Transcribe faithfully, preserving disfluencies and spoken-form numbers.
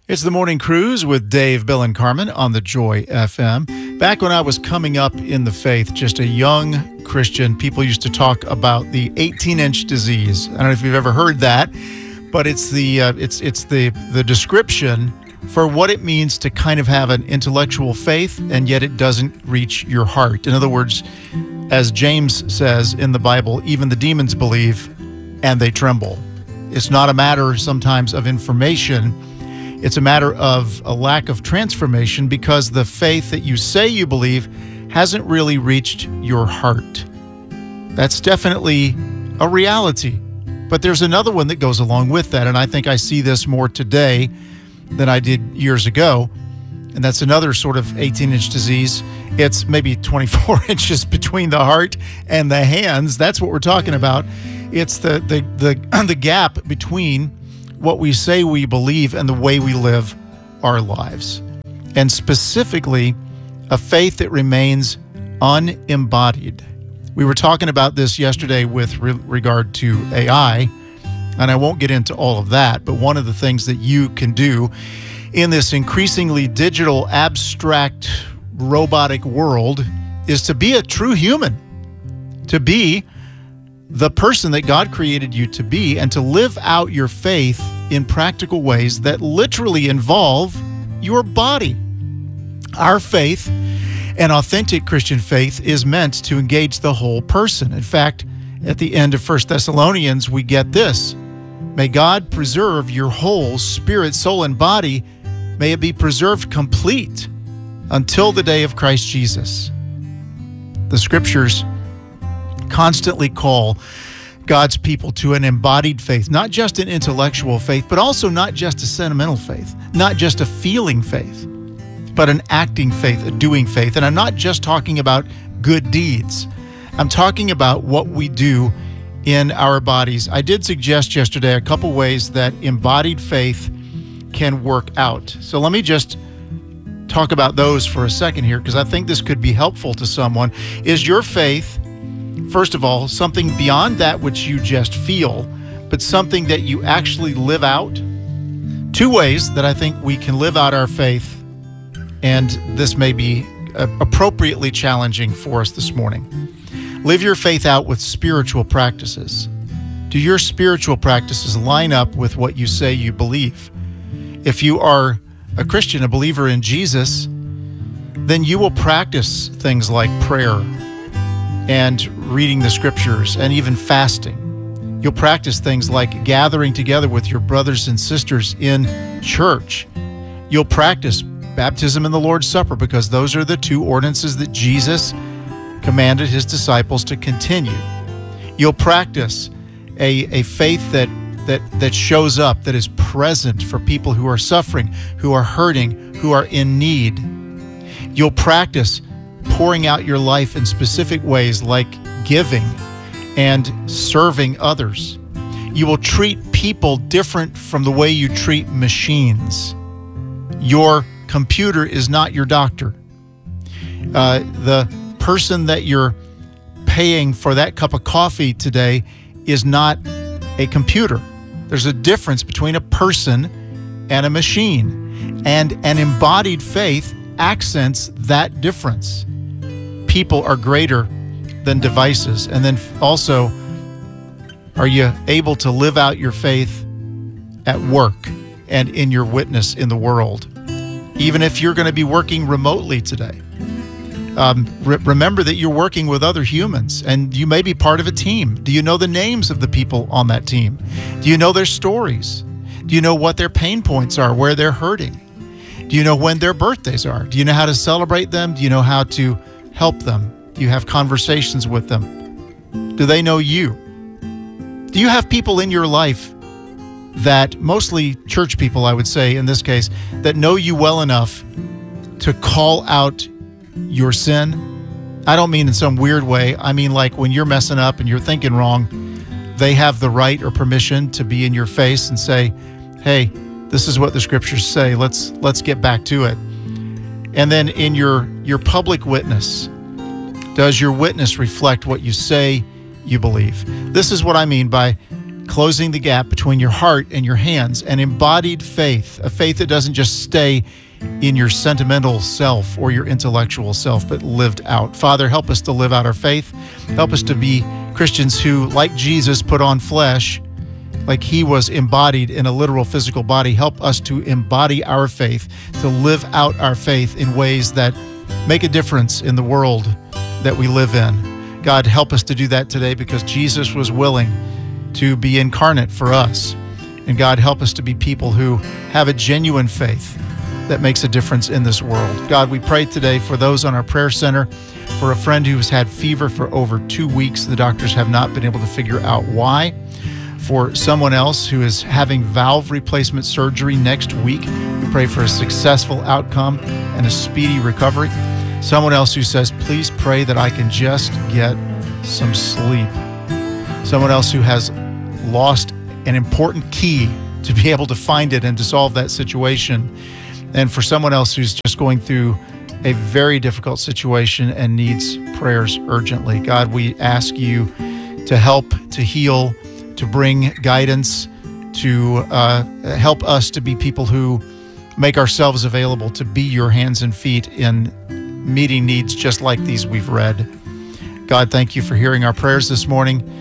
It's the Morning Cruise with Dave, Bill, and Carmen on the Joy F M. Back when I was coming up in the faith, just a young Christian, people used to talk about the eighteen-inch disease. I don't know if you've ever heard that, but it's the uh, it's it's the the description for what it means to kind of have an intellectual faith, and yet it doesn't reach your heart. In other words, as James says in the Bible, even the demons believe and they tremble. It's not a matter sometimes of information. It's a matter of a lack of transformation because the faith that you say you believe hasn't really reached your heart. That's definitely a reality. But there's another one that goes along with that, and I think I see this more today than I did years ago, and that's another sort of eighteen-inch disease. It's maybe twenty-four inches between the heart and the hands. That's what we're talking about. It's the the the, the gap between what we say we believe and the way we live our lives. And specifically, a faith that remains unembodied. We were talking about this yesterday with re- regard to A I, and I won't get into all of that, but one of the things that you can do in this increasingly digital, abstract, robotic world is to be a true human, to be the person that God created you to be, and to live out your faith in practical ways that literally involve your body. Our faith, an authentic Christian faith, is meant to engage the whole person. In fact, at the end of First Thessalonians, we get this: may God preserve your whole spirit, soul, and body. May it be preserved complete until the day of Christ Jesus. The scriptures constantly call God's people to an embodied faith, not just an intellectual faith, but also not just a sentimental faith, not just a feeling faith, but an acting faith, a doing faith. And I'm not just talking about good deeds. I'm talking about what we do in our bodies. I did suggest yesterday a couple ways that embodied faith can work out. So let me just talk about those for a second here, because I think this could be helpful to someone. Is your faith, first of all, something beyond that which you just feel, but something that you actually live out? Two ways that I think we can live out our faith, and this may be uh, appropriately challenging for us this morning. Live your faith out with spiritual practices. Do your spiritual practices line up with what you say you believe? If you are a Christian, a believer in Jesus, then you will practice things like prayer and reading the scriptures and even fasting. You'll practice things like gathering together with your brothers and sisters in church. You'll practice baptism and the Lord's Supper, because those are the two ordinances that Jesus commanded his disciples to continue. You'll practice a, a faith that, that, that shows up, that is present for people who are suffering, who are hurting, who are in need. You'll practice pouring out your life in specific ways like giving and serving others. You will treat people different from the way you treat machines. Your computer is not your doctor. Uh, the person that you're paying for that cup of coffee today is not a computer. There's a difference between a person and a machine, and an embodied faith accents that difference. People are greater than devices. And then also, are you able to live out your faith at work and in your witness in the world? Even if you're going to be working remotely today, um, re- remember that you're working with other humans, and you may be part of a team. Do you know the names of the people on that team? Do you know their stories? Do you know what their pain points are, where they're hurting? Do you know when their birthdays are? Do you know how to celebrate them? Do you know how to help them? Do you have conversations with them? Do they know you? Do you have people in your life that, mostly church people, I would say in this case, that know you well enough to call out your sin? I don't mean in some weird way. I mean like when you're messing up and you're thinking wrong, they have the right or permission to be in your face and say, hey, this is what the scriptures say. Let's let's get back to it. And then in your, your public witness, does your witness reflect what you say you believe? This is what I mean by closing the gap between your heart and your hands, an embodied faith, a faith that doesn't just stay in your sentimental self or your intellectual self, but lived out. Father, help us to live out our faith. Help us to be Christians who, like Jesus, put on flesh, like he was embodied in a literal physical body. Help us to embody our faith, to live out our faith in ways that make a difference in the world that we live in. God, help us to do that today because Jesus was willing to be incarnate for us. And God, help us to be people who have a genuine faith that makes a difference in this world. God, we pray today for those on our prayer center, for a friend who's had fever for over two weeks. The doctors have not been able to figure out why. For someone else who is having valve replacement surgery next week, we pray for a successful outcome and a speedy recovery. Someone else who says, please pray that I can just get some sleep. Someone else who has lost an important key to be able to find it and to solve that situation. And for someone else who's just going through a very difficult situation and needs prayers urgently. God, we ask you to help, to heal, to bring guidance, to uh, help us to be people who make ourselves available to be your hands and feet in meeting needs just like these we've read. God, thank you for hearing our prayers this morning.